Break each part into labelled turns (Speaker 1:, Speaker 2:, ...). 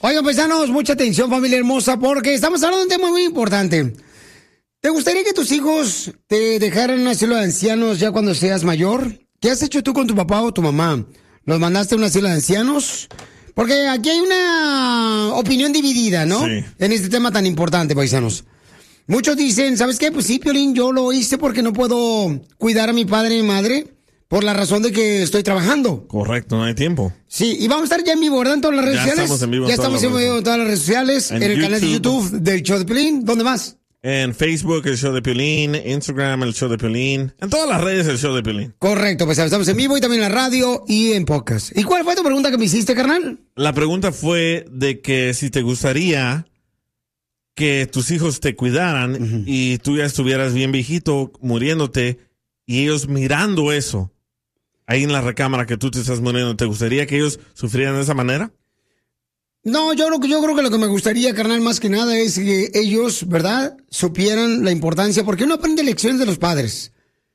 Speaker 1: Oigan, paisanos, mucha atención, familia hermosa, porque estamos hablando de un tema muy importante. ¿Te gustaría que tus hijos te dejaran en un asilo de ancianos ya cuando seas mayor? ¿Qué has hecho tú con tu papá o tu mamá? ¿Los mandaste a un asilo de ancianos? Porque aquí hay una opinión dividida, ¿no?
Speaker 2: Sí.
Speaker 1: En este tema tan importante, paisanos. Muchos dicen, ¿sabes qué? Pues sí, Piolín, yo lo hice porque no puedo cuidar a mi padre y mi madre por la razón de que estoy trabajando.
Speaker 2: Correcto, no hay tiempo.
Speaker 1: Sí, y vamos a estar ya en vivo, ¿verdad? En todas las redes sociales.
Speaker 2: Estamos en vivo
Speaker 1: ya estamos en vivo en todas las redes sociales. En el canal de YouTube del Show de Piolín. ¿Dónde más?
Speaker 2: En Facebook, el Show de Piolín. Instagram, el Show de Piolín. En todas las redes, el Show de Piolín.
Speaker 1: Correcto, pues estamos en vivo y también en la radio y en podcast. ¿Y cuál fue tu pregunta que me hiciste, carnal?
Speaker 2: La pregunta fue de que si te gustaría que tus hijos te cuidaran y tú ya estuvieras bien viejito, muriéndote, y ellos mirando eso ahí en la recámara que tú te estás muriendo, ¿te gustaría que ellos sufrieran de esa manera?
Speaker 1: No, yo creo que lo que me gustaría, carnal, más que nada es que ellos, ¿verdad?, supieran la importancia, porque uno aprende lecciones de los padres.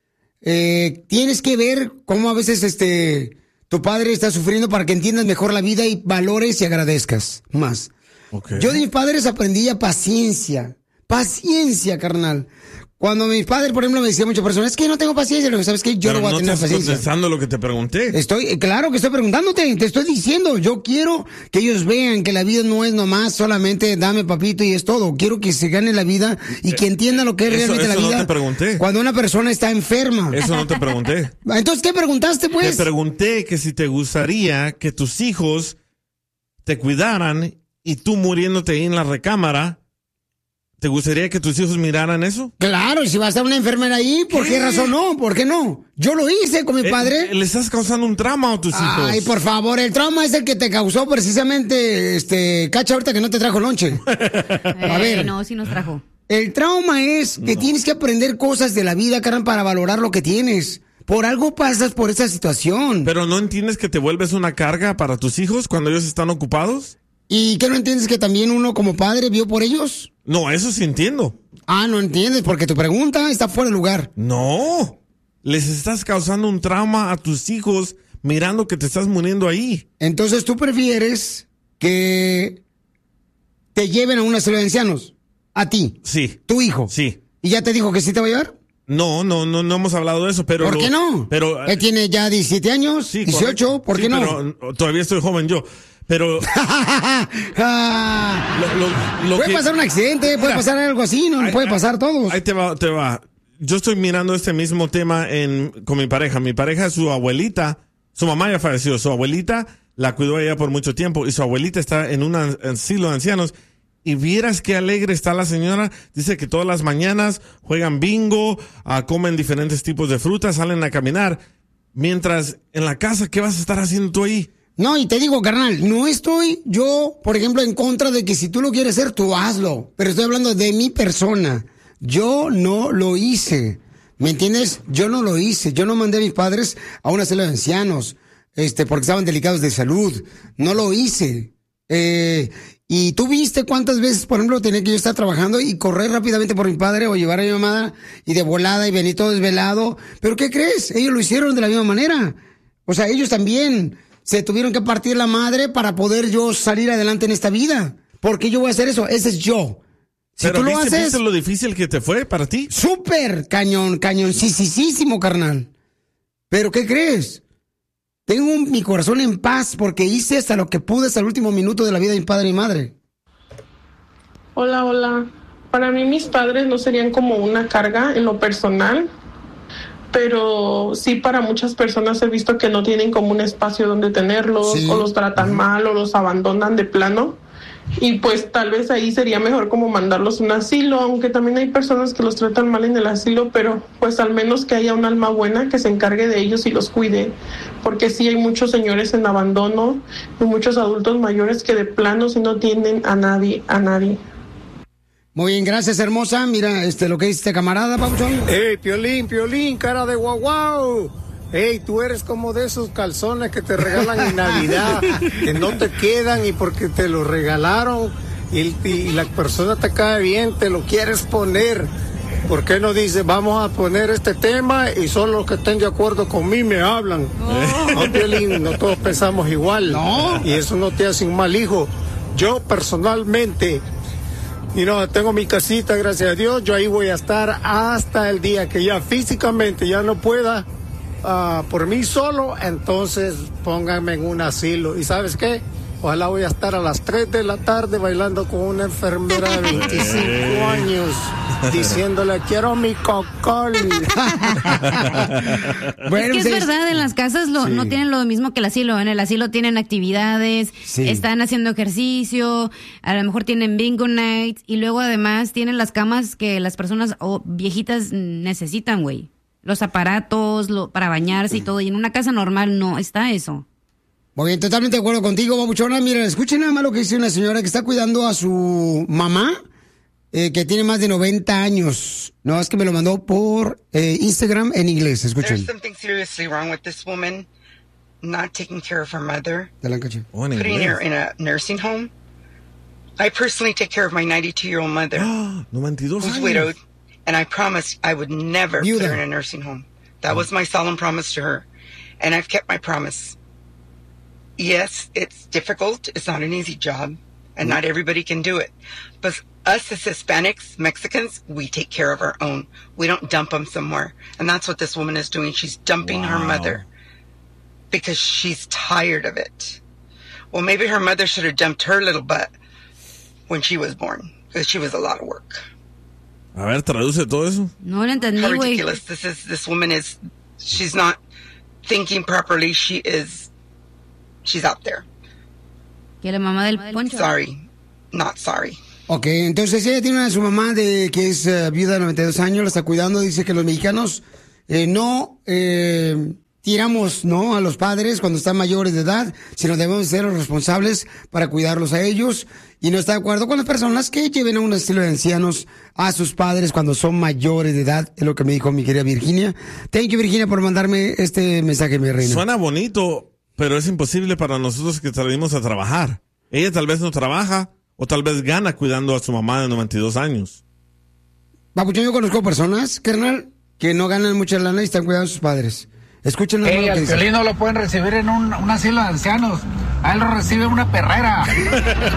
Speaker 1: Tienes que ver cómo a veces tu padre está sufriendo para que entiendas mejor la vida y valores y agradezcas más.
Speaker 2: Okay.
Speaker 1: Yo de mis padres aprendí a paciencia, carnal. Cuando mis padres, por ejemplo, me decían muchas personas, es que no tengo paciencia, lo que sabes que yo no voy a tener paciencia.
Speaker 2: ¿Estás contestando lo que te pregunté?
Speaker 1: Claro que estoy preguntándote, te estoy diciendo, yo quiero que ellos vean que la vida no es nomás solamente dame papito y es todo. Quiero que se gane la vida y que entiendan lo que es realmente la vida.
Speaker 2: Eso no te pregunté.
Speaker 1: Cuando una persona está enferma.
Speaker 2: Eso no te pregunté.
Speaker 1: Entonces, ¿qué preguntaste, pues?
Speaker 2: Te pregunté que si te gustaría que tus hijos te cuidaran y tú muriéndote ahí en la recámara, ¿te gustaría que tus hijos miraran eso?
Speaker 1: Claro, y si va a estar una enfermera ahí, ¿por qué razón no? ¿Por qué no? Yo lo hice con mi padre.
Speaker 2: ¿Le estás causando un trauma a tus hijos?
Speaker 1: Ay, por favor, el trauma es el que te causó precisamente, Cacha, ahorita que no te trajo lonche. A ver.
Speaker 3: No, sí nos trajo.
Speaker 1: El trauma es que tienes que aprender cosas de la vida, carnal, para valorar lo que tienes. Por algo pasas por esa situación.
Speaker 2: ¿Pero no entiendes que te vuelves una carga para tus hijos cuando ellos están ocupados?
Speaker 1: ¿Y qué no entiendes que también uno como padre vio por ellos?
Speaker 2: No, eso sí entiendo.
Speaker 1: Ah, no entiendes, porque tu pregunta está fuera de lugar.
Speaker 2: No, les estás causando un trauma a tus hijos mirando que te estás muriendo ahí.
Speaker 1: Entonces, ¿tú prefieres que te lleven a un asilo de ancianos? ¿A ti?
Speaker 2: Sí.
Speaker 1: ¿Tu hijo?
Speaker 2: Sí.
Speaker 1: ¿Y ya te dijo que sí te va a llevar?
Speaker 2: No hemos hablado de eso, pero...
Speaker 1: ¿Por qué no?
Speaker 2: Pero,
Speaker 1: él tiene ya 17 años,
Speaker 2: sí,
Speaker 1: 18,
Speaker 2: correcto.
Speaker 1: ¿por qué no?
Speaker 2: Pero todavía estoy joven yo, pero...
Speaker 1: puede pasar un accidente, puede pasar algo así, no puede pasar todo.
Speaker 2: Ahí te va. Yo estoy mirando este mismo tema con mi pareja. Mi pareja, su abuelita, su mamá ya falleció, su abuelita la cuidó a ella por mucho tiempo y su abuelita está en un asilo de ancianos. Y vieras qué alegre está la señora. Dice que todas las mañanas juegan bingo, comen diferentes tipos de frutas, salen a caminar. Mientras en la casa, ¿qué vas a estar haciendo tú ahí?
Speaker 1: No, y te digo, carnal, no estoy yo, por ejemplo, en contra de que si tú lo quieres hacer, tú hazlo. Pero estoy hablando de mi persona. Yo no lo hice. ¿Me entiendes? Yo no lo hice. Yo no mandé a mis padres a un asilo de ancianos, porque estaban delicados de salud. No lo hice. Y tú viste cuántas veces, por ejemplo, tenía que yo estar trabajando y correr rápidamente por mi padre o llevar a mi mamá y de volada y venir todo desvelado. ¿Pero qué crees? Ellos lo hicieron de la misma manera. O sea, ellos también se tuvieron que partir la madre para poder yo salir adelante en esta vida. ¿Por qué yo voy a hacer eso? Ese es yo. Si
Speaker 2: pero
Speaker 1: tú lo haces...
Speaker 2: ¿viste lo difícil que te fue para ti?
Speaker 1: Súper cañoncísimo, carnal. ¿Pero qué crees? Tengo mi corazón en paz porque hice hasta lo que pude hasta el último minuto de la vida de mi padre y madre.
Speaker 4: Hola. Para mí mis padres no serían como una carga en lo personal, pero sí para muchas personas he visto que no tienen como un espacio donde tenerlos, sí, o los tratan mal o los abandonan de plano. Y pues tal vez ahí sería mejor como mandarlos a un asilo, aunque también hay personas que los tratan mal en el asilo, pero pues al menos que haya un alma buena que se encargue de ellos y los cuide, porque sí hay muchos señores en abandono y muchos adultos mayores que de plano si no tienen a nadie.
Speaker 1: Muy bien, gracias, hermosa. Mira, lo que dice este camarada, Pauchón.
Speaker 5: Hey, Piolín, cara de guau. Hey, tú eres como de esos calzones que te regalan en Navidad, que no te quedan y porque te los regalaron y la persona te cae bien, te lo quieres poner. ¿Por qué no dices, vamos a poner este tema y solo los que estén de acuerdo conmigo me hablan? No, Piolín, no todos pensamos igual.
Speaker 1: No.
Speaker 5: Y eso no te hace un mal hijo. Yo personalmente, tengo mi casita, gracias a Dios, yo ahí voy a estar hasta el día que ya físicamente ya no pueda por mí solo, entonces pónganme en un asilo. ¿Y sabes qué? Ojalá voy a estar a las 3 de la tarde bailando con una enfermera de 25 años, diciéndole, quiero mi cocol.
Speaker 3: Bueno, es que es verdad, en las casas no tienen lo mismo que el asilo. En el asilo tienen actividades, están haciendo ejercicio, a lo mejor tienen bingo nights, y luego además tienen las camas que las personas viejitas necesitan, güey. Los aparatos para bañarse y todo. Y en una casa normal no está eso.
Speaker 1: Muy bien, totalmente de acuerdo contigo, babuchona. Miren, escuchen nada más lo que dice una señora que está cuidando a su mamá, que tiene más de 90 años. No, es que me lo mandó por Instagram en inglés. Escuchen.
Speaker 6: There's something seriously wrong with this woman not taking care of her mother, putting her in a nursing home. I personally take care of my 92-year-old mother,
Speaker 2: 92
Speaker 6: who's
Speaker 2: años.
Speaker 6: widowed, and I promised I would never put her in a nursing home. That was my solemn promise to her, and I've kept my promise. Yes, it's difficult. It's not an easy job, and not everybody can do it. But us as Hispanics, Mexicans, we take care of our own. We don't dump them somewhere. And that's what this woman is doing. She's dumping her mother because she's tired of it. Well, maybe her mother should have dumped her little butt when she was born, because she was a lot of work.
Speaker 2: A ver, traduce todo eso.
Speaker 3: No lo entendí,
Speaker 6: How
Speaker 3: güey.
Speaker 6: ridiculous. This woman is, she's not thinking properly. She's out there.
Speaker 3: Que la mamá del Poncho.
Speaker 6: Sorry. Not sorry.
Speaker 1: Ok, entonces ella tiene a su mamá que es viuda de 92 años, la está cuidando. Dice que los mexicanos no tiramos a los padres cuando están mayores de edad, sino debemos ser los responsables para cuidarlos a ellos. Y no está de acuerdo con las personas que lleven a un estilo de ancianos a sus padres cuando son mayores de edad. Es lo que me dijo mi querida Virginia. Thank you, Virginia, por mandarme este mensaje, mi reina.
Speaker 2: Suena bonito, pero es imposible para nosotros que salimos a trabajar. Ella tal vez no trabaja, o tal vez gana cuidando a su mamá de 92 años.
Speaker 1: Papuchón, yo conozco personas, carnal, que no ganan mucha lana y están cuidando a sus padres. Escuchen lo que
Speaker 7: al
Speaker 1: dicen.
Speaker 7: Piolín no lo pueden recibir en un asilo de ancianos. A él lo recibe una perrera.